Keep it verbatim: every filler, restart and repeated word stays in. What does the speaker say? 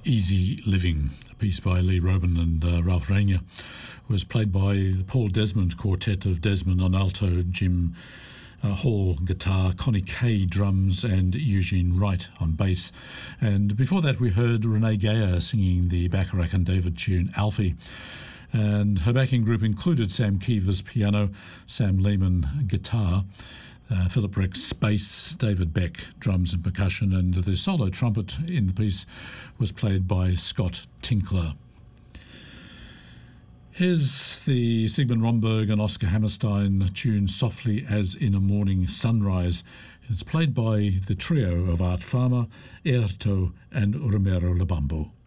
Easy Living, a piece by Lee Robin and uh, Ralph Rainier, was played by the Paul Desmond Quartet of Desmond on alto, Jim uh, Hall guitar, Connie Kay drums and Eugene Wright on bass. And before that we heard Renee Gayer singing the Bacharach and David tune Alfie. And her backing group included Sam Keevers piano, Sam Lehman guitar, Uh, Philip Rex bass, David Beck drums and percussion, and the solo trumpet in the piece was played by Scott Tinkler. Here's the Sigmund Romberg and Oscar Hammerstein tune Softly as in a Morning Sunrise. It's played by the trio of Art Farmer, Erto and Romero Lubambo.